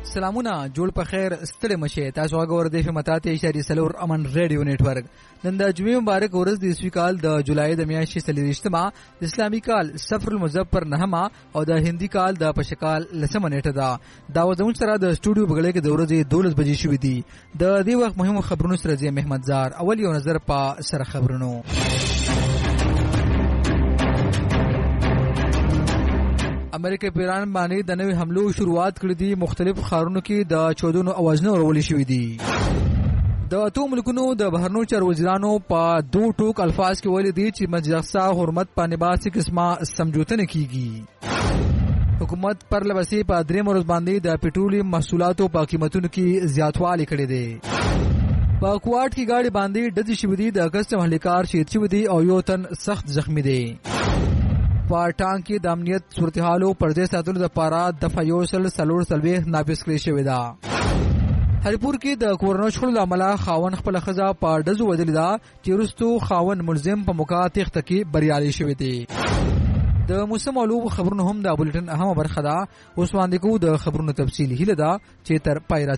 سلامونه جوړ په خیر ستړي مشه تاسو وګور د فمتاته اشاری سلور امن ریډیو نیټورک نن د جمعې مبارک ورځ د اسوي کال د جولای د میاشتې 30 د اسلامي کال صفر المظفر نهمه او د هندي کال د پشکال لسمه نیټه ده دا وزمون سره د سټوډیو بغړې کې د ورځې 12 بجې شوې دي د دې وخت مهمو خبرونو سره زی محمد زار اول یو نظر په سره خبرونو امریکا په ایران باندې د نوې حملو شروعات کړې دي مختلف ښارونو کې د 14 اوازونه ورولې شوې دي د اتو ملکونو د بهرنیو چارو وزیرانو په دوه ټوک الفاظ کې ویلي دي چې مجلسه حرمت باندې باسي قسمه سمجوته نه کیږي حکومت پر لبسي په درې مرز باندې د پټرولیم محصولاتو په قیمتونو کې زیاتوالی کړی دی په کوارټ کې گاډي باندې ډزې شوې دي د کسټم هلیکار شهید شوی دی او یو تن سخت زخمی دی په ټانک کې د امنیت صورتحالو پرځې ساتلو لپاره د فیوسل سلور سلوي نافذ کړی شوی دا هریپور کې د کورونو شخړو لامل خاون خپل خزا په ډزو وجلې دا چې وروستو خاون ملزم په مکاتخ تکي بریالي شوی دی د موسم اولو خبرونه هم د بولټن اهمه برخه ده اوس باندې کو د خبرونو تفصیل هله دا چې تر پای